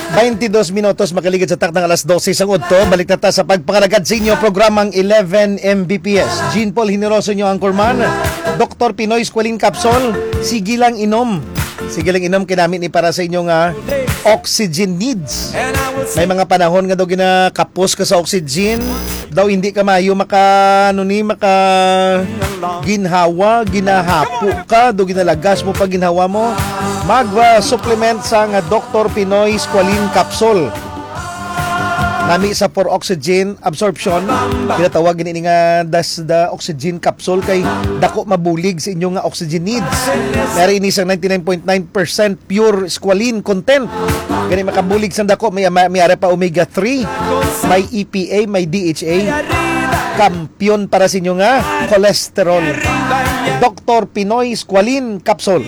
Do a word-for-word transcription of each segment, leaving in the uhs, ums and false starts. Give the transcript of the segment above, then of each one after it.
twenty-dos minutos makaligid sa takdang alas dose sa udto. Balik na ta sa pagpangalagad sa inyo programang eleven M B P S. Jean Paul Generoso nyo ang kurman. Doktor Pinoy Squalene Capsule. Sige lang inom. Sige lang inom kinamit ni para sa inyo nga oxygen needs. May mga panahon nga daw ginakapos ka sa oxygen. Daw hindi ka mayo maka ano ni maka ginhawa, ginahapo ka, do ginalagas mo pag ginhawa mo. Mag-supplement sa nga Doktor Pinoy Squalene Capsule. Nami sa for oxygen absorption. Pinatawag gini nga das the oxygen capsule kay dako mabulig sa inyong nga oxygen needs. Meron ini sang ninety-nine point nine percent pure squalene content. Gani makabulig sa dako may may ara pa omega three, may E P A, may D H A. Kampiyon para sa inyo nga cholesterol. Doktor Pinoy Squalene Capsule.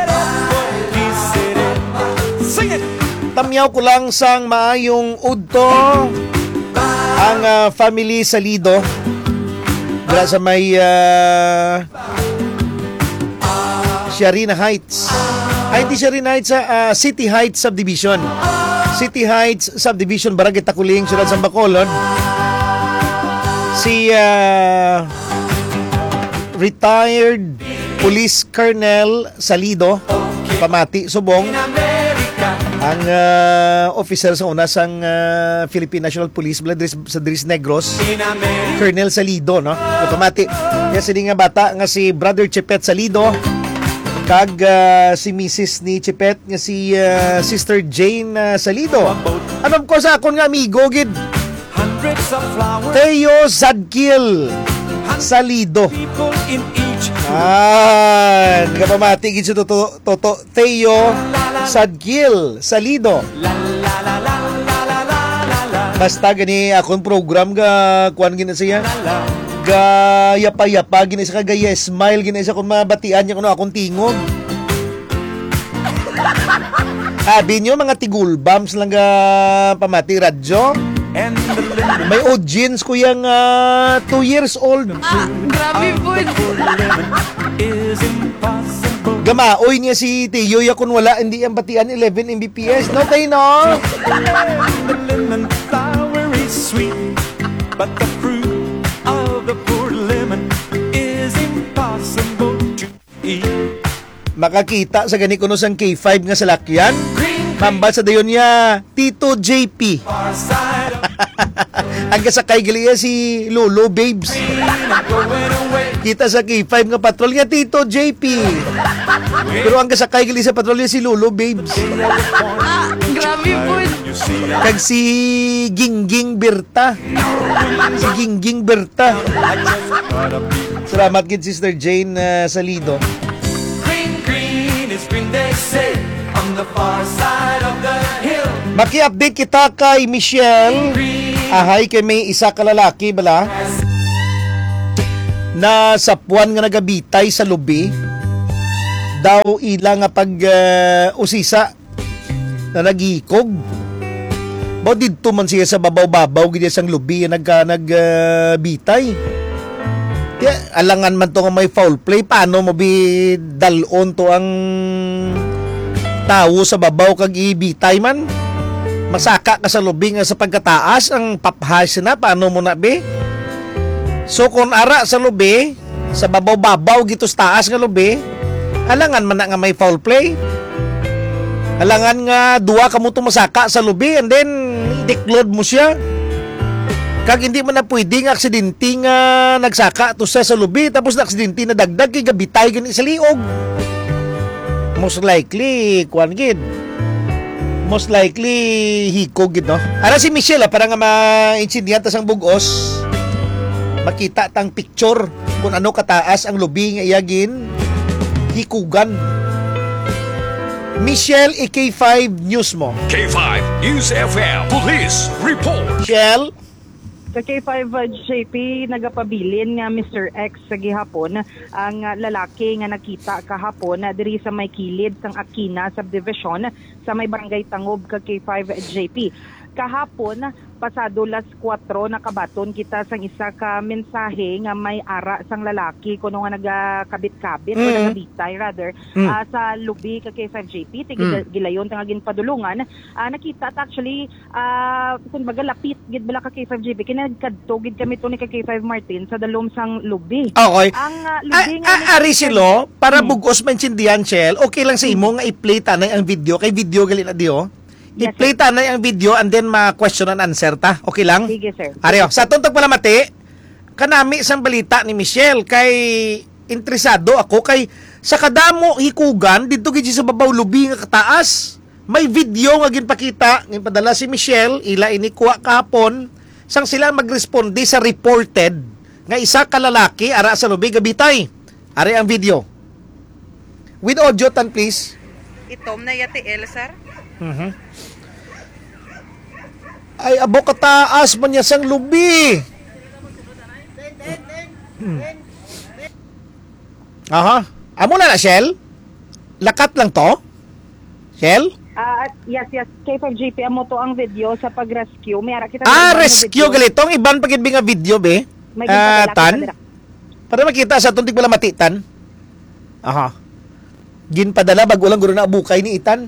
Tamyaw ko lang sang maayong udto ang uh, family Salido dala sa may uh, Sharina Heights. Ay, hindi Sharina Heights, uh, City Heights Subdivision. City Heights Subdivision, Barangay Takuling, Siyudad sa Bacolod. Si uh, retired Police Colonel Salido, pamati, subong. Ang uh, officer sa una sang uh, Philippine National Police sa Dris Negros, Colonel Salido, no? Pamati. Kaya sini nga bata nga si Brother Chepet Salido, kag uh, si Missus ni Chepet nga si uh, Sister Jane uh, Salido. Ano ko sa akon nga amigo gid. Teo Zadkiel Salido. Ah, kapamati gid si Toto Toto Teo Zadkiel Salido. Basta gani akong program ga kuan gina siya. Ga yapa-yapa gina sa kagaya smile gina sa kung mabatian niya kuno akong tingog. Sabi niyo mga tigulbams lang ga pamati radyo. May audience ko yung uh, two years old. Ah, grabe po. Gamaoy niya si Tiyo yakon wala hindi ang batian eleven M B P S. No tayo no. Makakita sa gani kuno sang K five nga salakyan. Mamba sa dayon niya Tito J P. Ang kasakay gali si Lolo Babes. Kita sa K five nga patrol nga Tito J P. Pero ang kasakay gali sa patrol niya si Lolo Babes. Ah, grabe po. Kag si Gingging Berta. Si Gingging Berta. Salamat kid Sister Jane uh, Salido. Green, green is green they say on the far side of the hill. Maki-update kita kay Michelle. Ahay kay may isa ka lalaki bala na sa puwan nga nagabitay sa lubi daw ila nga pag uh, usisa na nagikog. Baw didto man siya sa babaw-babaw gid sang lubi nagka nagbitay. Uh, Kaya alangan man to nga may foul play paano mo bi dalon to ang tao sa babaw kag ibitay man. Masaka ka sa lubi nga sa pagkataas ang paphas na paano mo na be? So kung ara sa lubi sa babaw-babaw gitos taas nga lubi, alangan man na nga may foul play. Alangan nga duwa ka mo masaka sa lubi and then diklod mo siya. Kag hindi man na pwede nga aksidente nga nagsaka to sa sa lubi tapos na aksidente na dagdag kay gabitay gani sa liog. Most likely kuan gid. Most likely hiko gid no. Ara si Michelle para nga ma-insindihan ta sang bugos. Makita tang picture kung ano kataas ang lubi nga iyagin hikugan. Michelle, i K five News mo. K five News F M Police Report. Michelle, Sa K five uh, J P nagapabilin nga Mister X sa gihapon ang uh, lalaki nga nakita kahapon uh, diri sa may kilid sang Aquina subdivision sa may barangay Tangob kag K five J P. Kahapon, pasado las kwatro nakabaton kita sang isa ka mensahe nga may ara sang lalaki kuno nga nagakabit-kabit Mm. o nagabitay rather Mm. ah, sa lubi ka K five J P tigid Mm. gilayon tanga ginpadulungan. Ah, nakita at actually uh, kung baga lapit gid bala ka K five J P kinagkadto gid kami to ni ka K five Martin sa dalom sang lubi. Okay. Ang uh, A- lubi nga ni- a- ari silo, para Hmm. bugos maintindihan, Shell, okay lang sa imo nga i-play tanay ang video, kay video gali na diyo. Yes, I-play tanay ang video and then ma-question and answer ta. Okay lang? Sige, sir. Ariyo, sa tuntog pala mati, kanami sang balita ni Michelle kay interesado ako kay sa kadamo hikugan dito gid sa babaw lubi nga kataas. May video nga ginpakita, ginpadala si Michelle, ila ini kuha kahapon, sang sila magresponde sa reported nga isa ka lalaki ara sa lubi gabitay. Ari ang video. With audio tan please. Itom na yati El, sir. Mhm. Ay abo kataas man niya sang lubi. Hmm. Aha. Amo na na, Shell? Lakat lang to? Shell? Ah, yes, yes. K five J P amo to ang video sa pag-rescue. May ara kita Ah, ibang rescue video. galitong iban pagid nga video be. May Ah, ginpadala tan. kita dira. Para makita sa tuntig pala matitan. Aha. Ginpadala bag ulang guro na bukay ni Itan.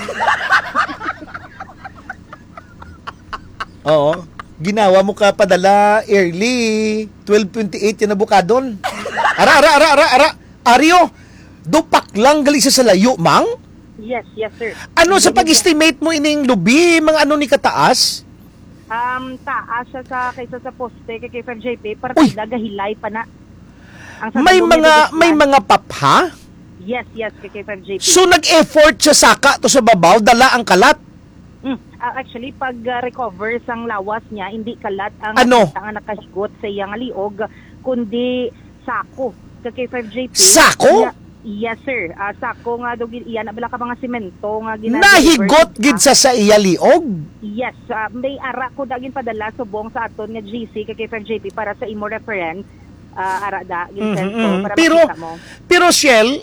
Oo. Ginawa mo ka padala early twelve twenty-eight yan na bukadon. Ara, ara, ara, ara, ara. Aryo, dupak lang gali sa salayo, mang? Yes, yes, sir. Ano sa Hindi pag-estimate mo ining lubi, mga ano ni kataas? Um, taas siya sa kaysa sa poste kay K five J P para Uy! gahilay pa na. Ang sa May Tanggol mga, Medicine may Plant. mga papha? Yes, yes, kay K five J P. So nag-effort sa saka to sa babaw, dala ang kalat. Mm. Ah, actually, pag uh, recover sang lawas niya, hindi kalat ang Ano? ang nakahigot sa iyang liog, kundi sako sa K five J P. Sako? Yeah, yes, sir. Ah, sako nga do gid iyan abala ka mga semento nga gina- Nahigot gid sa sa iya liog. Yes, ah, may ara ko dagin padala subong sa aton nga G C kay K five J P para sa imo reference. Ah, ara da gin Mhm, sento mhm. para Pero makita mo. pero Shell,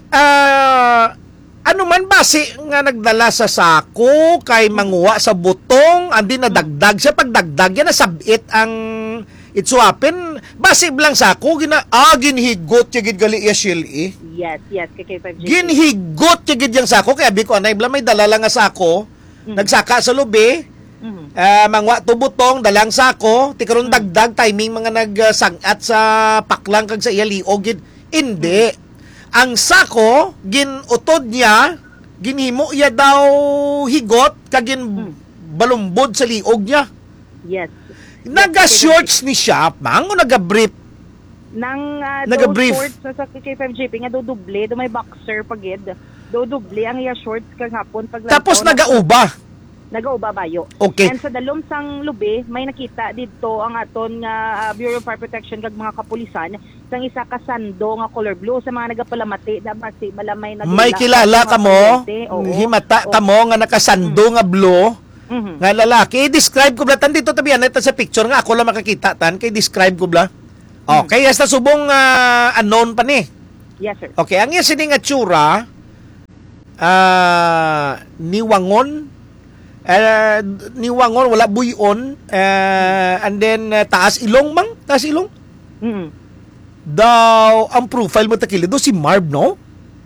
ah ano man base nga nagdala sa sako kay manguha sa butong andi na dagdag siya pagdagdag yan nasabit ang it so happen base lang sako gina ah ginhigot ya gid gali iya Shell eh. Yes, yes, kay K five J P. Ginhigot ya gid yang sako kay abi ko anay bla may dala lang nga sako Mm. nagsaka sa lubi Mhm. ah mangwa to butong dalang sako ti karon dagdag timing mga nagsangat sa paklang kag sa iya liog gid hindi. Ang sako, ginutod niya, ginhimo iya daw higot, kagin balumbod sa liog niya. Yes. Naga-shorts ni siya, mang, o naga-brief. Nang uh, Naga-brief. shorts sa sa K five J P nga do duble, do may boxer pagid. Do duble ang iya shorts kag hapon pag Tapos nagauba. nagauba bayo. Okay. And sa dalom sang lubi, may nakita dito ang aton nga uh, Bureau of Fire Protection kag mga kapulisan sang isa ka sando nga color blue sa mga nagapalamati na basi malamay na May kilala ka mo, himata ka mo nga nakasando nga blue, Mhm. nga lalaki. Describe ko bla, tan dito tabihan ito sa picture nga, ako lang makakita tan, kay describe ko bla. Okay, hasta subong ah, unknown pa ni. Yes, sir. Okay, ang iya sining nga tsura, ah, niwangon, uh, niwangon, wala buyon, uh, and then uh, taas ilong mang, taas ilong. Mhm. Daw, ang profile mo takili, do si Marv, no?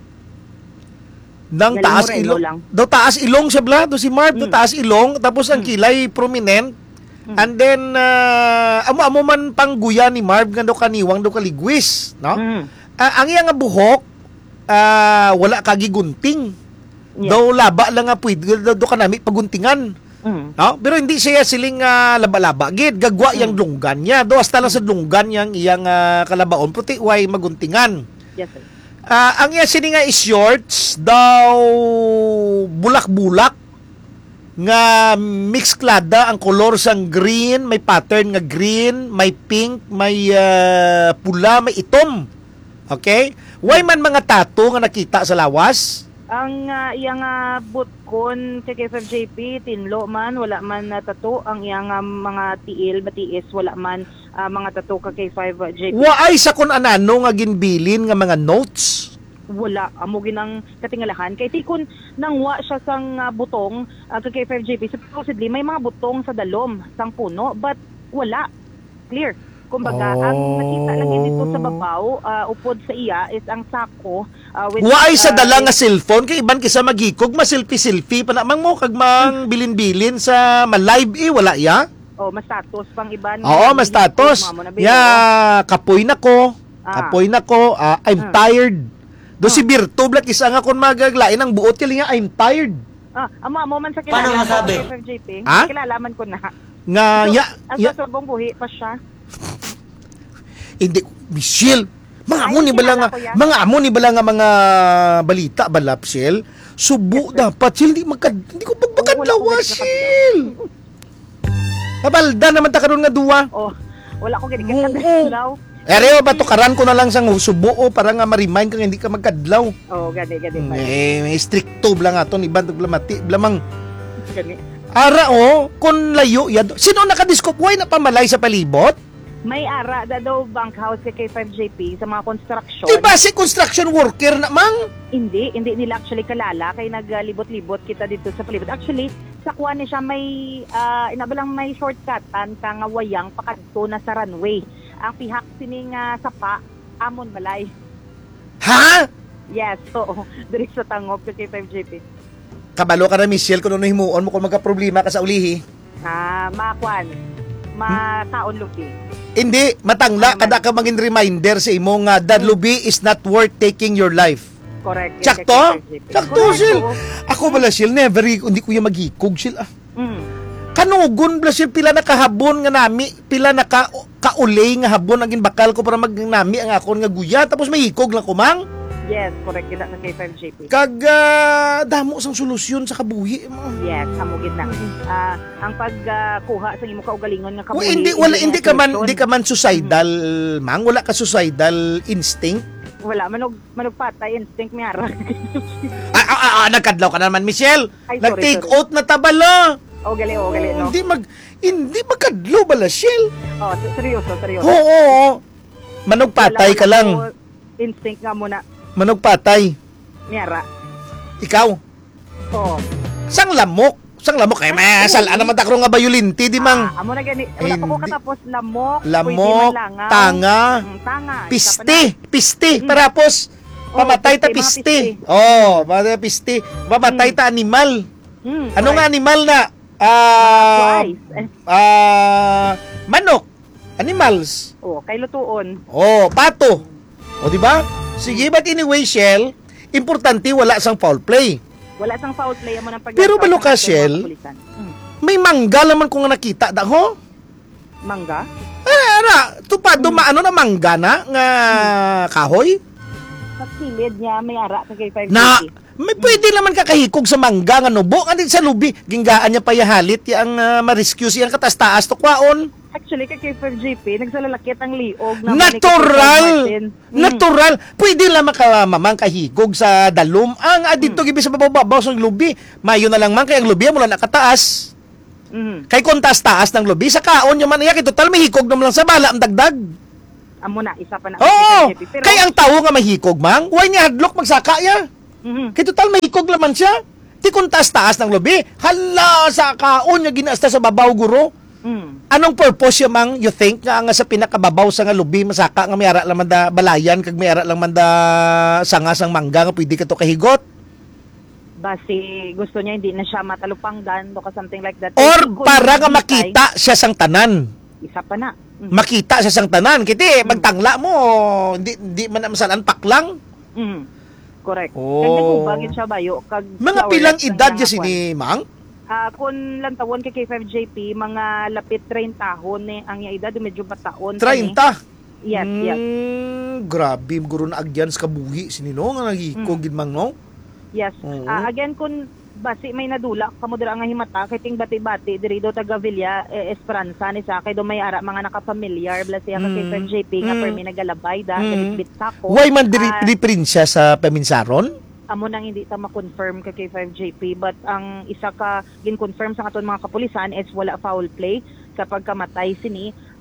Nang Galing taas Moreno ilong. lang. Do taas ilong siya bla, do si Marv, do Mm. taas ilong, tapos ang kilay prominent. And then, uh, amo-amo man pangguya ni Marv, nga do kaniwang, do kaligwis, no? Mhm. Ah, ang iya nga buhok, ah, wala kagigunting. Yeah. Daw laba lang nga pwede, daw, daw kanami paguntingan. Mhm. No? Pero hindi siya siling ah, laba-laba. Gid, gagwa yang lunggan niya. Do hasta lang sa lunggan yang iyang ah, kalabaon, puti way maguntingan. Yes, sir. Ah, ang iya sini nga is shorts, daw bulak-bulak, nga mix klada ang kolor sang green, may pattern nga green, may pink, may ah, pula, may itom. Okay? Way man mga tattoo nga nakita sa lawas? Ang uh, iyang uh, butkon kay K five J P, tinlo man, wala man na tato. Ang iyang uh, mga tiil, matiis, wala man uh, mga tato kay K five J P. Waay sa kun anano nga ginbilin nga mga notes. wala amo ginang katingalahan kay tikon nangwa siya sang uh, butong uh, kay K five J P supposedly may mga butong sa dalom sang puno but wala clear. Kumbaga, Oh. ang nakita lang dito sa babaw, uh, upod sa iya, is ang sako. Uh, with, Waay sa uh, dala nga cellphone kay iban kisa magikog maselfie-selfie pa namang mo kag mang bilin-bilin sa ma-live eh wala ya. Oh, mas status pang iban. Oo, mas status. Ya, kapoy na ko. Ah. Kapoy na ko. Ah, I'm Ah. tired. Do si Birto black isa nga kon magaglain ang buot kali nga I'm tired. Ah, amo amo man sa kilala. Paano masabi? K five J P. Ha? Kilala man ko na. Nga ya, Ang ya sa subong buhi pa siya. hindi Michelle. Mga Ay, amo ni bala nga kilala ko yan. mga amo ni bala nga mga balita bala Michelle. Subo dapat Sil di magka hindi ko Oo, wala pagpakadlaw ko Sil. Kabalda naman ta karon nga duwa. Oh, wala ko gani Oo. kadlaw. Ereo ba to karan ko na lang sang subo o para nga ma-remind kang hindi ka magkadlaw. Oh, gani gani. Eh, may stricto bla nga to iban blamati blamang Gani. ara o kon layo yad. Sino nakadiskop way na pamalay sa palibot? May ara da daw bank house kay K five J P sa mga construction. Di ba si construction worker na mang? Hindi, hindi nila actually kalala kay naglibot-libot kita dito sa palibot. Actually, sa kuha ni siya may uh, inabalang may shortcutan ka nga wayang pakadto na sa runway. Ang pihak sining uh, sapa amon balay. Ha? Yes, oo. Diri sa tangop kay K five J P. Kabalo ka na Michelle kung ano himuon mo kung magka-problema ka sa ulihi. Ah, makwan. Makaon lupi. Hindi, matangla kada ka maging reminder sa imo nga that lubi is not worth taking your life. Correct. kay Sakto? K five J P. Sakto, Correct, Sil. oo. Ako bala, Sil, never, hindi ko yung magikog, Sil. Ah. Mm. Kanugon bala, Sil, pila na kahabon nga nami, pila na ka, kaulay nga habon ang bakal ko para magnami ang akon nga guya, tapos may hikog lang kumang. Yes, correct kita sa K five J P. Kag, ah, damo sang solusyon sa kabuhi. mo. Yes, amugid na. Ah, ang pagkuha sa imo kaugalingon nga O, kabuhi. hindi, wala, hindi ka man, solusyon. hindi ka man suicidal, mang, wala ka suicidal instinct. Wala manog manog patay instinct mi ara. Ah, ah, ah, ah, nagkadlaw ka naman, Michelle. Ay, sorry, Nag-take sorry. out na tabala. O gali o gali no. Hindi mag, hindi magkadlaw bala, Michelle. Oh, seryoso, seryoso. Oo, oo, oo. Manog patay ka Wala lang. ako instinct nga muna Manog patay. mi ara. Ikaw, Oh. sang lamok. Sang lamok. Eh, may salaan naman takro nga bayulinti, di mang. Ah, amo na gani. Wala pa ko Hindi. katapos lamok, Lamok, pwede man langaw. tanga, Mm, tanga. isa pa Piste. na. Piste. Mm. Parapos. Oo, Pamatay ta piste, mga piste. piste. Oh, pamatay ta piste. Pamatay ta animal. Mm, Ano nga correct. animal na? Ah, Twice. Eh, ah, manok. Animals. oh, kay lutuon. Oh, pato. O, di ba? Sige, but anyway, Shell, importante wala sang foul play. Wala sang foul play mo ng pag Pero balo ka, Shell? Mm. May mangga naman kung nakita da ho. Mangga? Ara, ara, tupado maano na mangga na nga kahoy? Sa kilid niya may ara sa K five Na, J P. may pwede naman kakahikog sa mangga nga nubo. Andin sa lubi, ginggaan niya pa yahalit, yang uh, ma-rescue siyang katas-taas to kwaon. Actually, kay K five J P, nagsalalakit ang liog na Natural! Mm. Natural! Pwede lang makamamang kahigog sa dalom. Ang adito gibi sa bababaw sa lubi. Mayo na lang man kay ang lubi mula nakataas. Mm. Kay kung taas-taas ng lubi, sa kaon yung man iya, kay total may hikog naman lang sa bala ang dagdag. Amo na, isa pa na. Oo! K five J P. Pero, Kay ang tao nga may hikog, mang, why niya hadlok magsaka ya? Mhm. Kay total may hikog naman siya. Di kung taas-taas ng lubi, hala sa kaon niya ginasta sa babaw guro. Mm. Anong purpose yung mang you think nga nga sa pinakababaw sa nga lubi masaka nga may ara lang man da balayan kag may ara lang man da sanga sang mangga nga pwede ka to kahigot Basi, gusto niya hindi na siya matalupanggan o ka something like that. or Kung para nga hindi makita siya sang tanan tayo, Isa pa na. Mm. makita siya sang tanan kiti magtangla mo hindi hindi man na masalan paklang Mm. Correct. Oh. Kag nagubagin siya bayo. Kag mga flower pilang lights ang edad iyang niya kwan. sini mang Ah, kung lantawon kay K five J P, mga lapit thirty tahon ni ang iya edad medyo bataon. pa ni. thirty Yes, yes. Mm, grabe guro na agyan sa kabuhi sinino nga nagiko gid mang no Yes. Oo. Ah, again kung basi may nadula kamo dira nga himata kay ting bati-bati diri do taga Villa eh, Esperanza ni sa kay do may ara mga nakapamilyar bla siya ka K five J P nga Mm. per mi nagalabay da Mm. bit sako. why man diri Ah, diri prinsya sa paminsaron amo nang hindi ta ma-confirm kay K five J P but ang isa ka gin-confirm sa katon mga kapulisan is wala foul play sa pagkamatay sini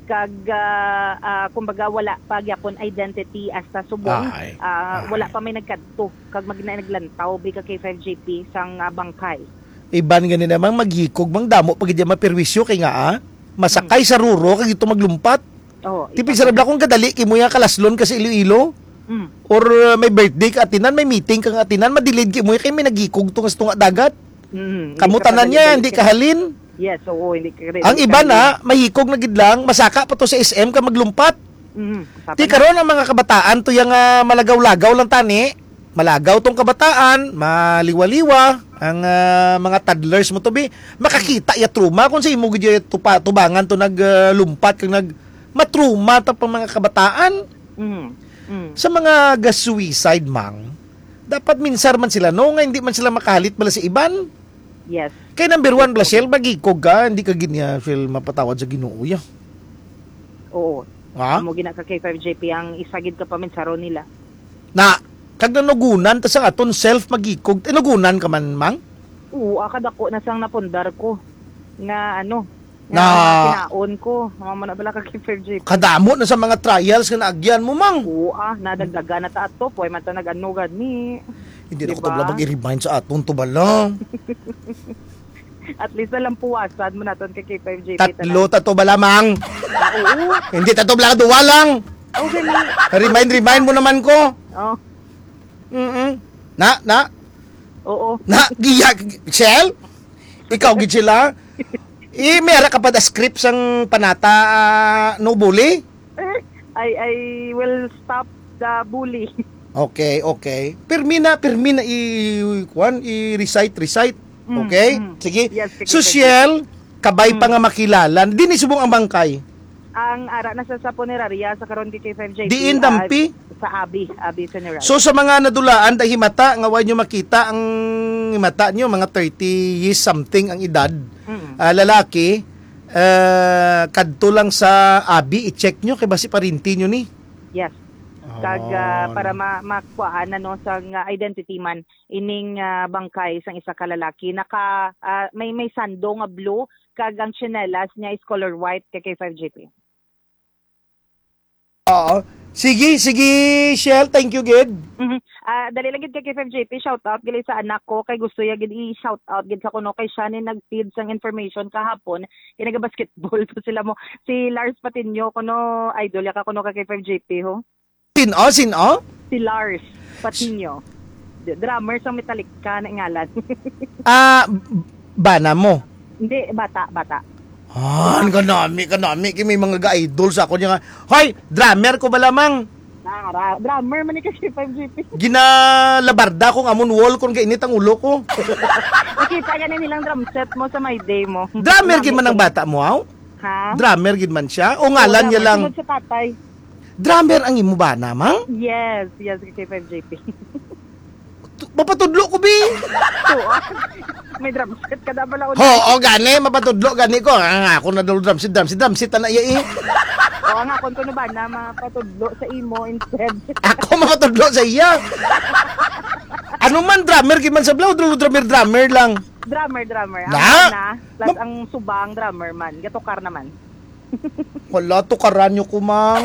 kag ah, ah, kumbaga wala pa gyapon identity as ta subong. Ay. Ah, Ay. wala pa may nagkadto kag magna naglantaw bi ka K five J P sang ah, bangkay. Iban gani namang maghikog mang damo pag di maperwisyo kay nga ah. Masakay sa ruro kag ito maglumpat. Oh, Tipid sa rabla kung kadali kimo ya kalaslon kasi Iloilo. Mm. Or uh, may birthday ka atinan, may meeting kang atinan, madilid kimo kay may nagikog tungas tunga dagat. Mm. Kamutan niya, hindi kahalin. Yes, oo, hindi ka rin. Ang iba na, mahikog na gid lang, masaka pa to sa S M ka maglumpat. Mm. Ti karon ang mga kabataan to yung uh, malagaw-lagaw lang tani. Malagaw tong kabataan, maliwa-liwa ang uh, mga toddlers mo to bi. Makakita ya truma kung sa imo gid yung tupa, tubangan to naglumpat kag nag matruma ta pang mga kabataan. Mm. Mm. Sa mga gas-suicide mang, dapat minsar man sila no nga hindi man sila makahalit bala sa iban. Yes. Kay number one, Blasel, magikog ka, hindi ka ginya, Phil, mapatawad sa Ginoo ya. Oo. Ha? Amo gina ka K five J P ang isagid ka pa min saro nila. Na, kag nanugunan, tas ang aton self magikog, tinugunan ka man, mang? Oo, akadako na sang napundar ko. Nga ano, nga Na- kinaon ko. Mama na bala ka K five J P. Kadamo na sa mga trials nga naagyan mo, mang. Oo ah, nadagdagan na ta ato. Poy man ta nag-ano gani. Hindi na ko Diba? tabla mag-i-remind sa aton to bala. At least na lang puwasan mo naton kay K five J P. Tatlo, tato bala, mang. Oo. Hindi tato bala, duwa lang. Oh, gani. Remind, remind mo naman ko. Oh, Mm-mm. Na, na, oo. na, giya, Shell? Ikaw, gid sila? Eh, meron ka pa da script sang panata uh, no bully? I I will stop the bully. Okay, okay. Pirmi na, pirmi na i kuan i-recite, recite. Mm, Okay? mm. Sige. Yes, sige, Social, kabay pa nga makilala. Di ni subong ang bangkay. Ang ara na sa sa punerarya sa karon kay K five J P. Diin dampi? ah, sa Abi, Abi Funeral. So sa mga nadulaan dahil himata nga way nyo makita ang himata nyo mga thirty years something ang edad. Mm. Ah, lalaki, uh, kadto lang sa Abi, i-check nyo kay basi parinti nyo ni. Yes. Kag ah, para ma makuhaan na no sa nga identity man ining ah, bangkay sang isa ka lalaki naka ah, may may sando nga blue kag ang tsinelas niya is color white kay K five J P. Oo. Sige, sige, Shell. Thank you, Gid. Mhm. Ah, dali lang gid kay K five J P, shout out gali sa anak ko kay gusto ya gid i-shout out gid sa kuno kay siya ni nag-feed sang information kahapon kay naga-basketball to sila mo si Lars Patinio kuno idol ya ka kuno kay K five J P ho. Sino? Sino? Si Lars Patinio. D- Drummer sa Metallica na ngalan. Ah, b- bana mo. Hindi bata, bata. Ah, kanami, kanami. Kaya may mga ga-idol sa ako niya nga. Hoy, drummer ko ba lamang? Ah, ra- drummer man ni kay K five J P. Ginalabarda kong amon wall kung kainit ang ulo ko. Nakita ka na nilang drum set mo sa my day mo. Drummer gid man ang bata mo, aw? Ha? Drummer gid man siya? O ngalan niya lang? Sunod sa tatay. Drummer ang imo ba namang? Yes, yes, kay K five J P. Mapatudlo ko, bi. So, ah, may drum set ka na pala. Ho, o gani, mapatudlo gani ko. Ah, ako na daw drum set, drum set, drum set na iya eh. Oo nga, kung kuno ba na mapatudlo sa imo instead. Ako mapatudlo sa iya. Ano man drummer gid man sa blaw, drummer drummer lang. Drummer, drummer. Ang Na? na, plus ang subang drummer man. Gatukar naman. Wala to karanyo ko, mang.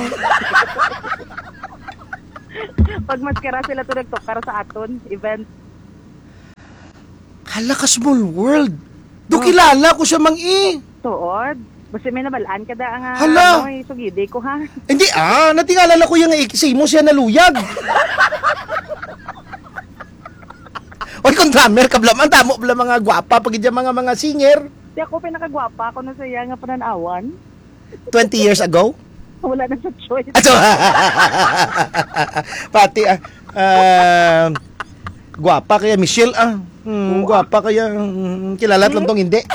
Pag maskara sila to nagtukar sa aton event. Hala ka small world. Do kilala ko siya mang i. Tuod. Basta may nabalaan ka da ang ah, Hala! ano, eh, sugidi ko ha. Hindi ah, natingalala ko yung ikisi mo siya naluyag. Oy, kung drummer ka blam, ang tamo blam mga gwapa pag mga mga singer. Di ako pinakagwapa ako na saya nga pananawan. twenty years ago. Wala na sa choice. Ato. Pati ah, ah, gwapa kaya Michelle ah. Hmm, gwapa kaya hmm, kilala lang tong hindi.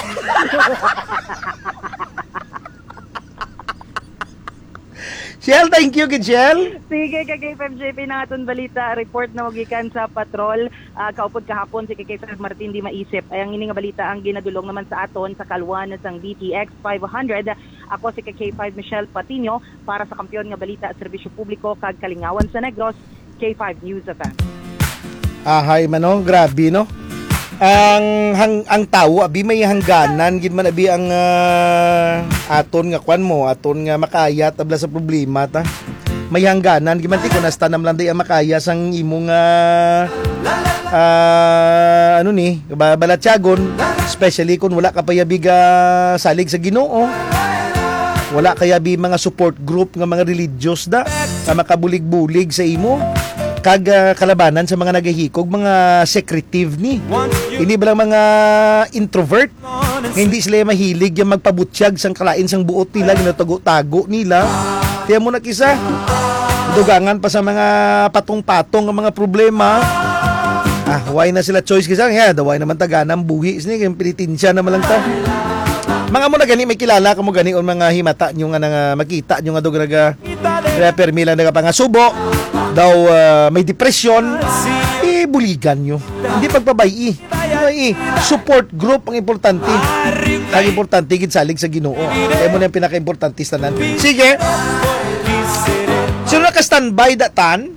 Shell, thank you, good Shell. Sige, kay K five J P na aton balita, report na magikan sa patrol. Uh, kaupod kahapon si K five Martin di maisip. Ay ang ini nga balita ang ginadulong naman sa aton sa kalwan sang B T X five hundred. Ako si K five Michelle Patino para sa kampiyon nga balita at serbisyo publiko kag kalingawan sa Negros, K five News F M. Ahay man no, grabe no. ang hang, ang tao abi may hangganan gid man abi ang ah, aton nga kwan mo, aton nga makaya tabla sa problema ta. May hangganan gid man ti kun hasta nam lang day ang makaya sang imong ah, ah, ano ni, ba- balatyagon, especially kung wala ka pa yabi ga salig sa Ginoo. Wala kaya bi mga support group nga mga religious da nga makabulig-bulig sa imo kag ah, kalabanan sa mga nagahikog, mga secretive ni. Hindi ba lang mga introvert nga hindi sila mahilig yung magpabutsyag sang kalain sang buot nila, ginatago-tago nila. Kaya mo na kisa dugangan pa sa mga patong-patong nga mga problema. Ah, why na sila choice kisa? Yeah, daway naman taganang buhi sini kay pilitinsya naman lang ta. Mga mo na gani may kilala kamo gani on mga himata nyo nga nga makita nyo nga dog naga permi lang naga pangasubo daw ah, may depression, eh buligan nyo. Hindi pagpabayi. Ay, support group ang importante. Ang importante gid salig sa Ginoo. Kaya mo na yung pinaka-importante tanan. Sige. Sino na ka-standby datan?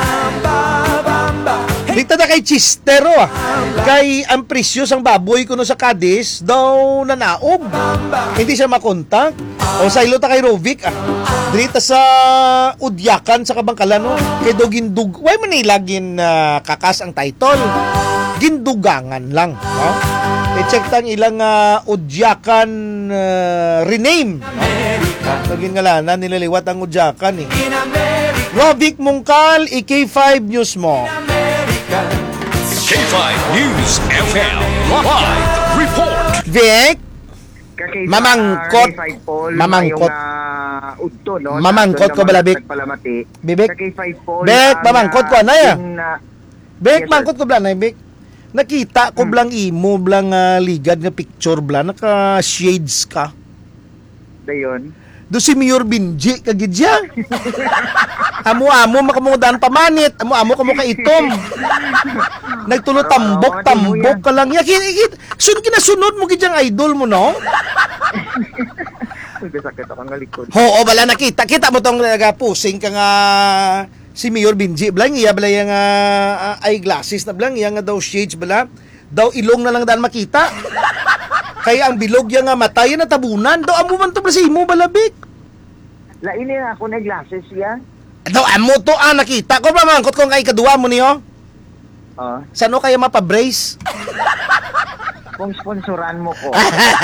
Dito na kay Chistero ah. Kay ang presyo sang baboy kuno sa Cadiz daw nanaog. Hindi siya makontak. O sa ilo ta kay Rovic ah. Dito sa Udyakan sa Kabangkalan no. Kay do gindug. Why man nilagin uh, kakas ang title? Gindugangan lang, no? I-check tang ilang uh, Udyakan uh, rename. No? Ngalanan nilaliwat ang Udyakan eh. Rovic Mungkal, i K five News mo. K five News F M Live Report. Vic, Kakay Mamangkot. sa K five Mamangkot. Mayong uh, udto, no? Mamangkot ko bala, Vic. Nagpalamati. Bibik. Sa K five Paul. Bek, ang, mamangkot ko, ah, anay, ah. yung, ah, Bek, Yes, mangkot ko bla na, Bek. Nakita ko blang imo, blang uh, ligad nga picture bla, naka-shades ka. dayon. Do si Mayor Binji kagidya. Amo-amo makamudaan pamanit, amo-amo kamo kaitom. Nagtulo tambok tambok ka lang. Yakin ikit. Sun kinasunod mo gidyang idol mo no? Sakit ako ng likod. Oo, bala nakita. Kita mo tong nagapusing ka nga si Mayor Binji. Blang iya bala yung uh, eyeglasses na blang iya nga daw shades bala. Daw ilong na lang daan makita. Kaya ang bilog yung nga matay na tabunan. Daw amo man to bala si imo balabik. Laini na ako na glasses ya. Daw amo to ah nakita ko ba mangkot kung kay kadua mo niyo. Oh, Sano kaya mapabrace? kung sponsoran mo ko.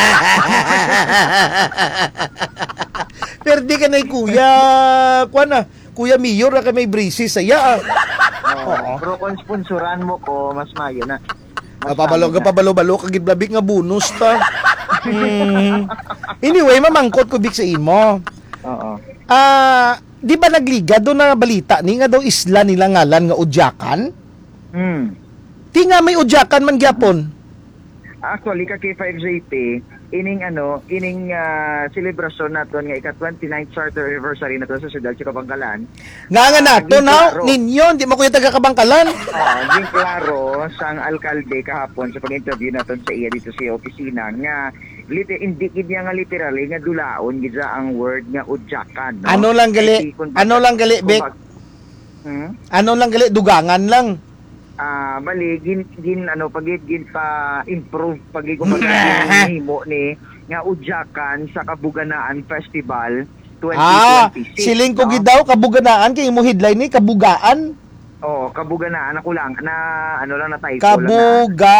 Pero di ka na kuya, kuha na, kuya Mayor na ka may braces saya ah. Oh, pero kung sponsoran mo ko, mas mayo na. Mas Kapabalo mayo ka na. pabalo-balo ka gidlabik nga bonus ta. Hmm. Anyway, mamangkot ko big sa imo. Oo. Ah, di ba nagliga do na balita ni nga daw isla nila ngalan nga Udyakan? Hmm. Ti nga may Udyakan man gyapon. Actually, ka K five J P, ining ano, ining ah, celebration naton nga ika twenty-ninth charter anniversary nato sa Sudal sa Kabangkalan. Nga nga nato di na klaro. ninyo, di mo kuya taga Kabangkalan. Oo, din klaro sang alkalde kahapon sa pag-interview naton sa iya dito sa opisina nga lit- hindi gid niya nga literally nga dulaon gid sa ang word nga Udyakan, no? Ano lang gali? Kasi kung- Ano lang gali, kung Bek? bag- Hmm? Ano lang gali, dugangan lang. Ah, bali gin gin ano pagid gin pa improve pagid kumbaga himo ni nga Udyakan sa Kabuganaan Festival twenty twenty-six. Ah, siling ko no? gid daw kabuganaan kay imo headline ni kabugaan. Oh, Kabuganaan ako lang na ano lang na typo lang na. Kabuga